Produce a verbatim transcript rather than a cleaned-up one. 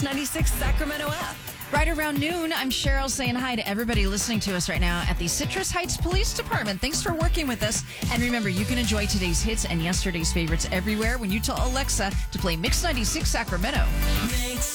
ninety-six Sacramento app. Right around noon, I'm Cheryl saying hi to everybody listening to us right now at the Citrus Heights Police Department. Thanks for working with us. And remember, you can enjoy today's hits and yesterday's favorites everywhere when you tell Alexa to play Mix ninety-six Sacramento. Mix